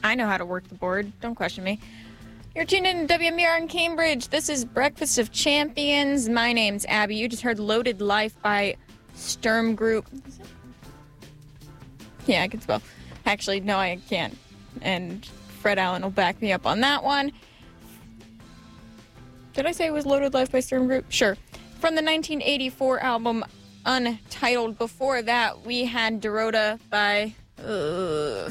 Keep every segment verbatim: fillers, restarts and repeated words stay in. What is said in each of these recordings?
I know how to work the board. Don't question me. You're tuned in to W M B R in Cambridge. This is Breakfast of Champions. My name's Abby. You just heard Loaded Life by Sturm Group. Yeah, I can spell. Actually, no, I can't. And Fred Allen will back me up on that one. Did I say it was Loaded Life by Sturm Group? Sure. From the nineteen eighty-four album Untitled. Before that, we had Dorota by uh,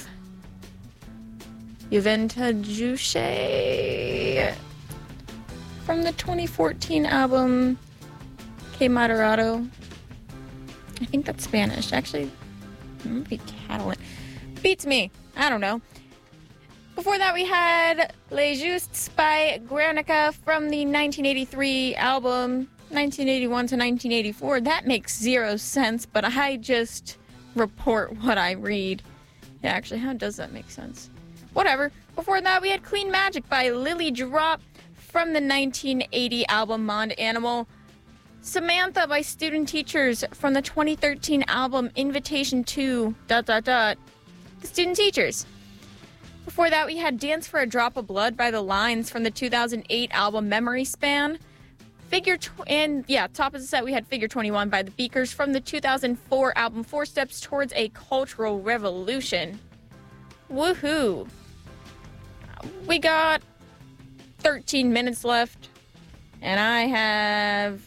Juventa Juche. From the twenty fourteen album Que Moderado. I think that's Spanish. Actually, it might be Catalan. Beats me. I don't know. Before that, we had Les Justes by Guernica from the nineteen eighty-three album nineteen eighty-one to nineteen eighty-four. That makes zero sense, but I just report what I read. Yeah, actually, how does that make sense? Whatever. Before that, we had Clean Magic by Lily Drop from the nineteen eighty album Mod Animal. Samantha by Student Teachers from the twenty thirteen album Invitation to dot dot dot the Student Teachers. Before that, we had Dance for a Drop of Blood by The Lines from the two thousand eight album Memory Span. Figure tw- and yeah, top of the set, we had Figure twenty-one by The Beakers from the two thousand four album Four Steps Towards a Cultural Revolution. Woohoo! We got thirteen minutes left, and I have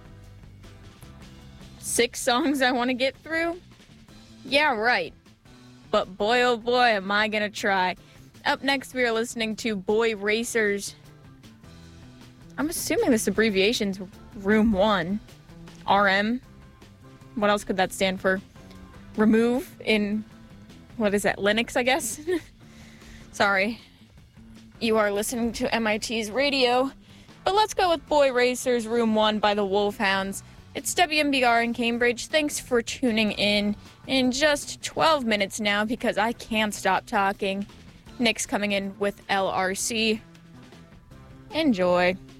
six songs I want to get through. Yeah, right. But boy, oh boy, am I going to try. Up next, we are listening to Boy Racers. I'm assuming this abbreviation's Room one. R M. What else could that stand for? Remove in, what is that, Linux, I guess? Sorry. You are listening to M I T's radio. But let's go with Boy Racers Room one by the Wolfhounds. It's W M B R in Cambridge. Thanks for tuning in. In just twelve minutes now, because I can't stop talking, Nick's coming in with L R C. Enjoy.